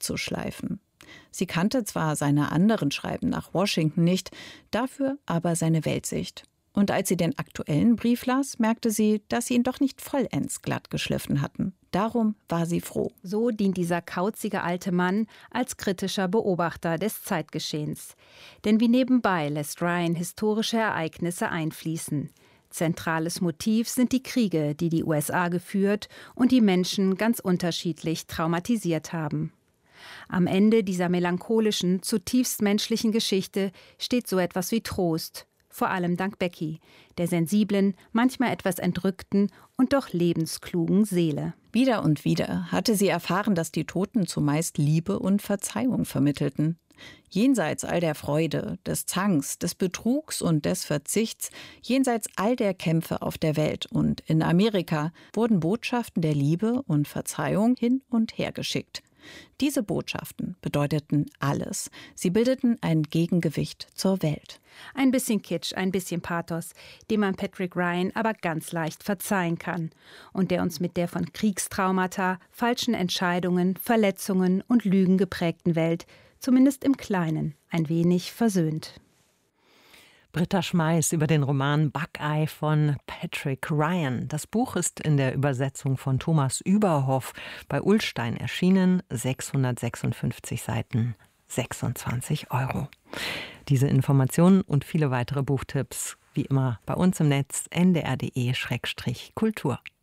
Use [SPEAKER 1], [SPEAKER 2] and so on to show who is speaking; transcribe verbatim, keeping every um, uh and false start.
[SPEAKER 1] aufzuschleifen. Sie kannte zwar seine anderen Schreiben nach Washington nicht, dafür aber seine Weltsicht. Und als sie den aktuellen Brief las, merkte sie, dass sie ihn doch nicht vollends glatt geschliffen hatten. Darum war sie froh.
[SPEAKER 2] So dient dieser kauzige alte Mann als kritischer Beobachter des Zeitgeschehens. Denn wie nebenbei lässt Ryan historische Ereignisse einfließen. Zentrales Motiv sind die Kriege, die die U S A geführt und die Menschen ganz unterschiedlich traumatisiert haben. Am Ende dieser melancholischen, zutiefst menschlichen Geschichte steht so etwas wie Trost. Vor allem dank Becky, der sensiblen, manchmal etwas entrückten und doch lebensklugen Seele.
[SPEAKER 1] Wieder und wieder hatte sie erfahren, dass die Toten zumeist Liebe und Verzeihung vermittelten. Jenseits all der Freude, des Zanks, des Betrugs und des Verzichts, jenseits all der Kämpfe auf der Welt und in Amerika, wurden Botschaften der Liebe und Verzeihung hin und her geschickt. Diese Botschaften bedeuteten alles. Sie bildeten ein Gegengewicht zur Welt.
[SPEAKER 2] Ein bisschen Kitsch, ein bisschen Pathos, dem man Patrick Ryan aber ganz leicht verzeihen kann und der uns mit der von Kriegstraumata, falschen Entscheidungen, Verletzungen und Lügen geprägten Welt, zumindest im Kleinen, ein wenig versöhnt.
[SPEAKER 3] Britta Schmeiß über den Roman Buckeye von Patrick Ryan. Das Buch ist in der Übersetzung von Thomas Überhoff bei Ullstein erschienen, sechshundertsechsundfünfzig Seiten, sechsundzwanzig Euro. Diese Informationen und viele weitere Buchtipps wie immer bei uns im Netz n d r punkt d e Schrägstrich Kultur.